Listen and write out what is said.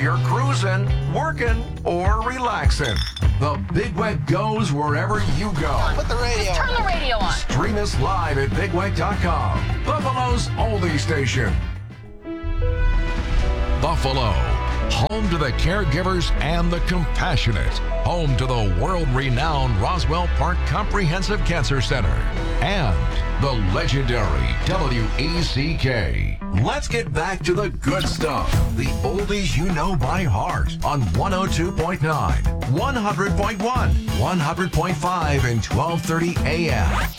you're cruising, working, or relaxing. The Big Weck goes wherever you go. Put the radio Turn the radio on. Stream us live at BigWeck.com. Buffalo's oldie station. Buffalo, home to the caregivers and the compassionate. Home to the world-renowned Roswell Park Comprehensive Cancer Center. And the legendary WECK. Let's get back to the good stuff. The oldies you know by heart on 102.9, 100.1, 100.5, and 1230 AM.